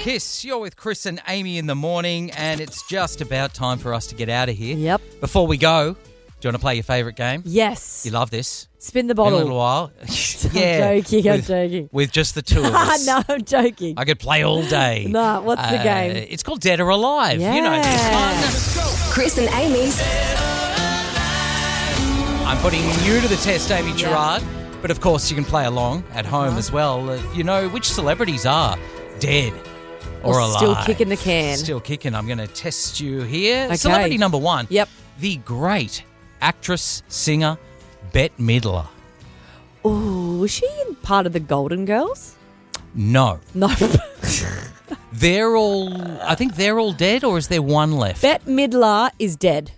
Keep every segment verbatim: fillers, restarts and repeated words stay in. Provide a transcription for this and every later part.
Kiss. You're with Chris and Amy in the morning, and it's just about time for us to get out of here. Yep. Before we go, do you want to play your favourite game? Yes. You love this? Spin the In bottle. a little while. yeah. I'm joking, I'm with, joking. With just the two of us. no, I'm joking. I could play all day. Nah, what's the Uh, game? It's called Dead or Alive. You know Yeah. this one. Chris and Amy's I'm putting you to the test, Amy Yeah. Gerard. But of course, you can play along at home Uh-huh. as well. Uh, you know which celebrities are dead or, Or alive. still kicking the can. Still kicking. I'm going to test you here. Okay. Celebrity number one. Yep. The great actress, singer, Bette Midler. Oh, was she in part of the Golden Girls? No. No. They're all, I think they're all dead, or is there one left? Bette Midler is dead.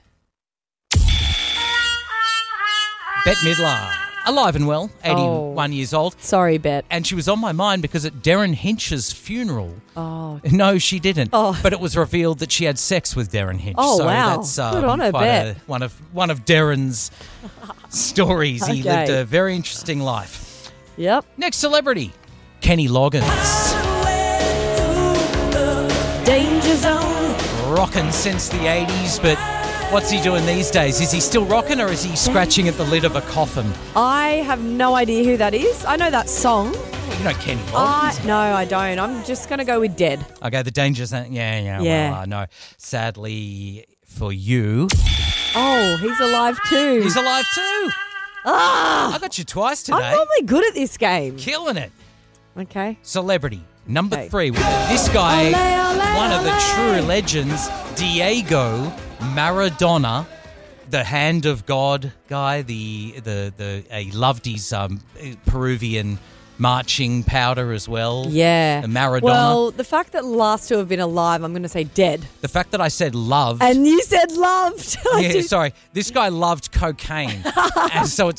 Bette Midler, alive and well, eighty-one Oh. years old. Sorry, Bette. And she was on my mind because at Darren Hinch's funeral, Oh. no, she didn't. Oh. But it was revealed that she had sex with Darren Hinch. Oh, so wow. That's, um, Good on her, quite Bet. a- one of one of Darren's stories. He Okay. lived a very interesting life. Yep. Next celebrity, Kenny Loggins. Danger zone. Rocking since the eighties, but what's he doing these days? Is he still rocking, or is he scratching at the lid of a coffin? I have no idea who that is. I know that song. You know Kenny I, Loggins. no, I don't. I'm just going to go with dead. Okay, the dangers. Yeah, yeah, Yeah. well, uh, no. Sadly for you, Oh, he's alive too. he's alive too. ah! I got you twice I'm today. normally good at this game. Killing it. Okay. Celebrity number Okay. three. This guy, Ole, ole, one of the ole. true legends, Diego Maradona, the hand of God guy. The the the he loved his um, Peruvian marching powder as well. Yeah. The Maradona. Well, the fact that last two have been alive, I'm going to say dead. The fact that I said loved. And you said loved. I yeah, did- sorry. This guy loved cocaine, and so it's